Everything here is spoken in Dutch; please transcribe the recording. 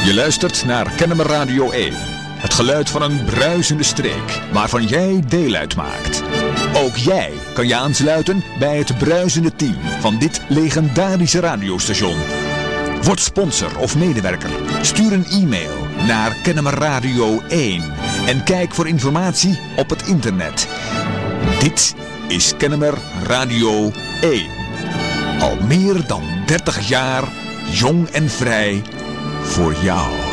Je luistert naar Kennemer Radio 1. Het geluid van een bruisende streek, waarvan jij deel uitmaakt. Ook jij kan je aansluiten bij het bruisende team van dit legendarische radiostation. Word sponsor of medewerker. Stuur een e-mail naar Kennemer Radio 1 en kijk voor informatie op het internet. Dit is Kennemer Radio 1. Al meer dan 30 jaar, jong en vrij, voor jou.